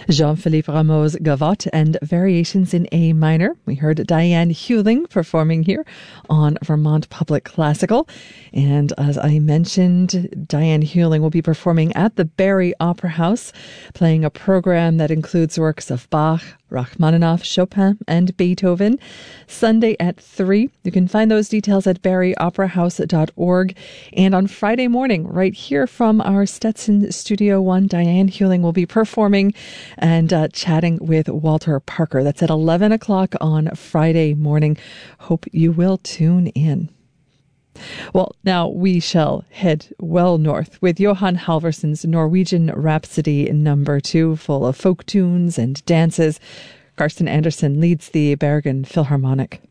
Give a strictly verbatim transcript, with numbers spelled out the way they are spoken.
Jean-Philippe Rameau's Gavotte and Variations in A minor. We heard Diane Hewling performing here on Vermont Public Classical. And as I mentioned, Diane Hewling will be performing at the Barrie Opera House, playing a program that includes works of Bach, Rachmaninoff, Chopin, and Beethoven. Sunday at three. You can find those details at barrie opera house dot org. And on Friday morning, right here from our Stetson Studio One, Diane Hewling will be performing and uh, chatting with Walter Parker. That's at eleven o'clock on Friday morning. Hope you will tune in. Well, now we shall head well north with Johan Halvorsson's Norwegian Rhapsody number two, full of folk tunes and dances. Karsten Andersen leads the Bergen Philharmonic.